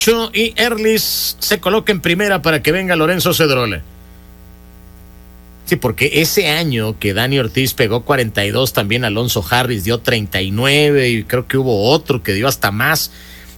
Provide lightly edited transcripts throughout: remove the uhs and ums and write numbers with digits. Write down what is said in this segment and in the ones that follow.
y Erlis se coloca en primera para que venga Lorenzo Cedrola. Sí, porque ese año que Dani Ortiz pegó 42, también Alonso Harris dio 39 y creo que hubo otro que dio hasta más.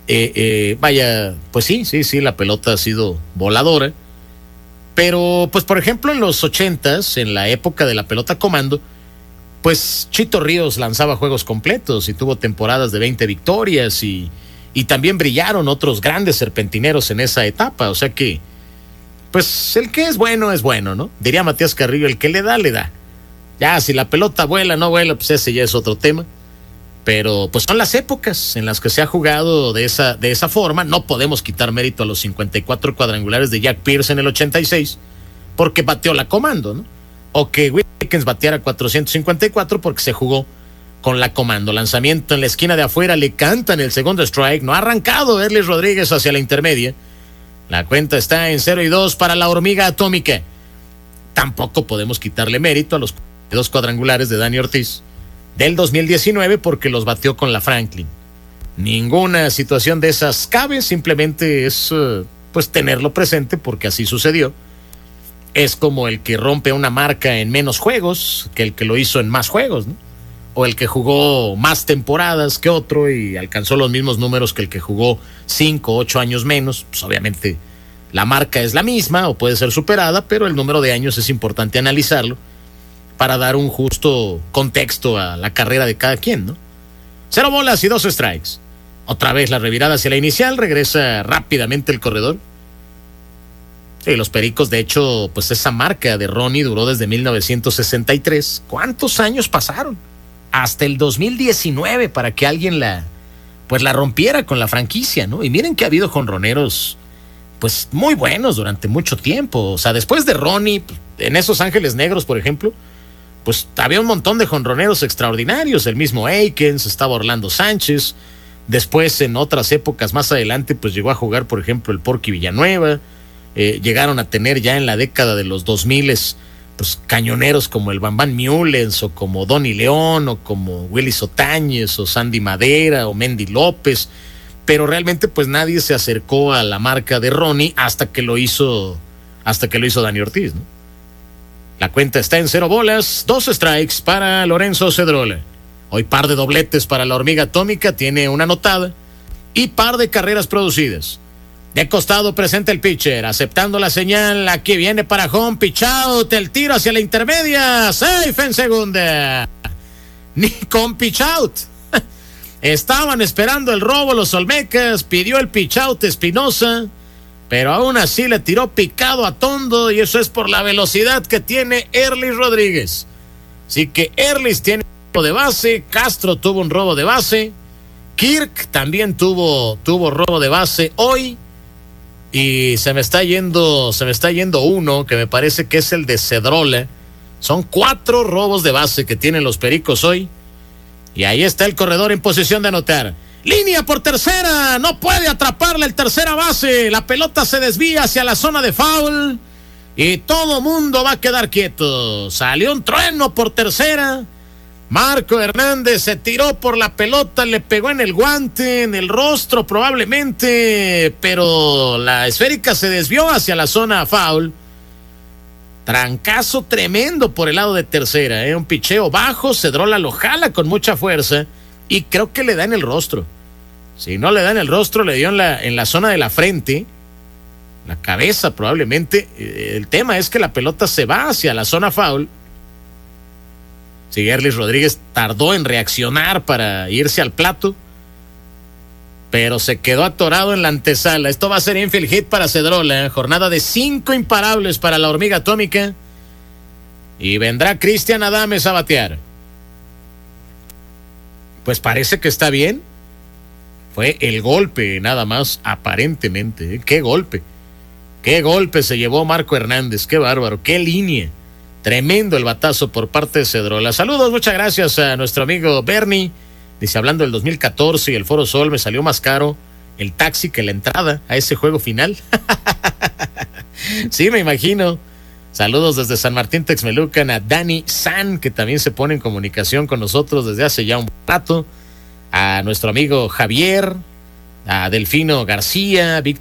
Vaya, pues sí, la pelota ha sido voladora. Pero, pues por ejemplo, en los 80s, en la época de la pelota comando, pues Chito Ríos lanzaba juegos completos y tuvo temporadas de 20 victorias y también brillaron otros grandes serpentineros en esa etapa. O sea que, pues el que es bueno, ¿no? Diría Matías Carrillo, el que le da. Ya, si la pelota vuela, no vuela, pues ese ya es otro tema. Pero pues son las épocas en las que se ha jugado de esa forma. No podemos quitar mérito a los 54 cuadrangulares de Jack Pierce en el 86 porque bateó la comando, ¿no? O que Wickens bateara 454 porque se jugó con la comando. Lanzamiento en la esquina de afuera, le cantan el segundo strike. No ha arrancado Erlis Rodríguez hacia la intermedia. La cuenta está en 0-2 para la hormiga atómica. Tampoco podemos quitarle mérito a los 2 cuadrangulares de Dani Ortiz del 2019 porque los batió con la Franklin. Ninguna situación de esas cabe, simplemente es pues tenerlo presente porque así sucedió. Es como el que rompe una marca en menos juegos que el que lo hizo en más juegos, ¿no? O el que jugó más temporadas que otro y alcanzó los mismos números que el que jugó 5 o 8 años menos. Pues obviamente la marca es la misma o puede ser superada, pero el número de años es importante analizarlo para dar un justo contexto a la carrera de cada quien, ¿no? 0 bolas y 2 strikes. Otra vez la revirada hacia la inicial, regresa rápidamente el corredor. Sí, los Pericos, de hecho, pues esa marca de Ronnie duró desde 1963. ¿Cuántos años pasaron? Hasta el 2019 para que alguien la rompiera con la franquicia, ¿no? Y miren que ha habido jonroneros pues muy buenos durante mucho tiempo. O sea, después de Ronnie, en esos Ángeles Negros, por ejemplo, pues había un montón de jonroneros extraordinarios. El mismo Aikens, estaba Orlando Sánchez. Después, en otras épocas más adelante, pues llegó a jugar, por ejemplo, el Porky Villanueva. Llegaron a tener ya en la década de los 2000 pues cañoneros como el Bambán Mullens o como Donny León o como Willy Otáñez o Sandy Madera o Mendy López, pero realmente pues nadie se acercó a la marca de Ronnie hasta que lo hizo Dani Ortiz, ¿no? La cuenta está en 0 bolas, 2 strikes para Lorenzo Cedrola. Hoy par de dobletes para la hormiga atómica, tiene una anotada y par de carreras producidas. De costado presenta el pitcher, aceptando la señal. Aquí viene para home, pitch out, el tiro hacia la intermedia, safe en segunda. Ni con pitch out. Estaban esperando el robo los Olmecas, pidió el pitch out Espinosa, pero aún así le tiró picado a Tondo y eso es por la velocidad que tiene Erlis Rodríguez. Así que Erlis tiene un robo de base, Castro tuvo un robo de base, Kirk también tuvo robo de base hoy. Y se me está yendo uno que me parece que es el de Cedrola. Son 4 robos de base que tienen los Pericos hoy. Y ahí está el corredor en posición de anotar. Línea por tercera, no puede atraparle el tercera base. La pelota se desvía hacia la zona de foul y todo mundo va a quedar quieto. Salió un trueno por tercera. Marco Hernández se tiró por la pelota, le pegó en el guante, en el rostro probablemente, pero la esférica se desvió hacia la zona foul. Trancazo tremendo por el lado de tercera, un picheo bajo, Cedrola lo jala con mucha fuerza y creo que le da en el rostro. Si no le da en el rostro, le dio en la zona de la frente, la cabeza probablemente. El tema es que la pelota se va hacia la zona foul. Sí, Erlis Rodríguez tardó en reaccionar para irse al plato, pero se quedó atorado en la antesala. Esto va a ser infield hit para Cedrola, jornada de 5 imparables para la hormiga atómica, y vendrá Cristian Adames a batear. Pues parece que está bien. Fue el golpe nada más, aparentemente. ¡Qué golpe! ¡Qué golpe se llevó Marco Hernández! ¡Qué bárbaro! ¡Qué línea! Tremendo el batazo por parte de Cedrola. Saludos, muchas gracias a nuestro amigo Bernie. Dice, hablando del 2014 y el Foro Sol, me salió más caro el taxi que la entrada a ese juego final. Sí, me imagino. Saludos desde San Martín Texmelucan a Dani San, que también se pone en comunicación con nosotros desde hace ya un rato. A nuestro amigo Javier, a Delfino García, Víctor